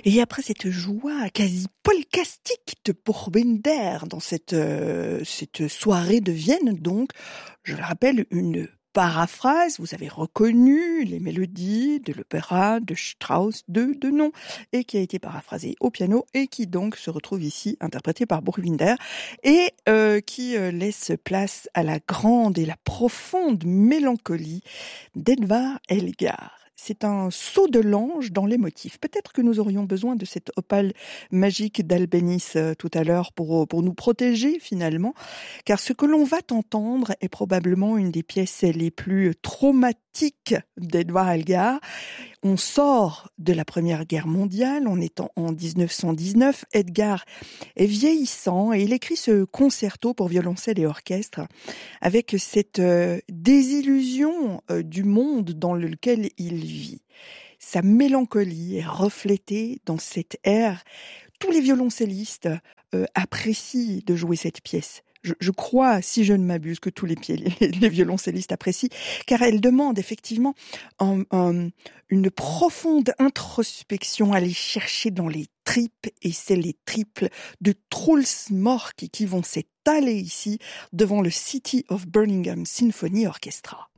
Et après cette joie quasi polkastique de Burbinder dans cette soirée de Vienne, donc, je le rappelle, une paraphrase, vous avez reconnu les mélodies de l'opéra de Strauss de nom, et qui a été paraphrasée au piano, et qui donc se retrouve ici interprétée par Burbinder, et qui laisse place à la grande et la profonde mélancolie d'Edvard Elgar. C'est un saut de l'ange dans les motifs. Peut-être que nous aurions besoin de cette opale magique d'Albéniz tout à l'heure pour nous protéger finalement, car ce que l'on va entendre est probablement une des pièces les plus traumatiques d'Edvard Elgar. On sort de la Première Guerre mondiale, on est en 1919, Edgar est vieillissant et il écrit ce concerto pour violoncelle et orchestre avec cette désillusion du monde dans lequel il vit. Sa mélancolie est reflétée dans cette air. Tous les violoncellistes apprécient de jouer cette pièce. Je crois, si je ne m'abuse, que tous les violoncellistes apprécient, car elle demande effectivement une profonde introspection, aller chercher dans les tripes, et c'est les triples de Truls Mork qui vont s'étaler ici devant le City of Birmingham Symphony Orchestra.